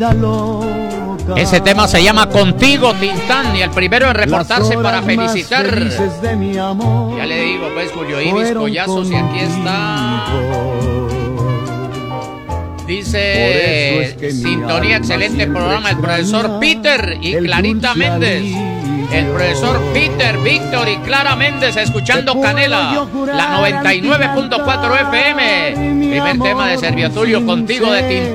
vida loca. Ese tema se llama Contigo, Tintán, y el primero en reportarse para felicitar. De mi amor, ya le digo, pues, Julio Ibis Collazos, y aquí está. Dice, sintonía, excelente programa, el profesor Peter y Clarita Méndez. El profesor Peter, Víctor y Clara Méndez escuchando Canela, la 99.4 FM. Primer tema de Servio Tulio, Contigo de Tintán.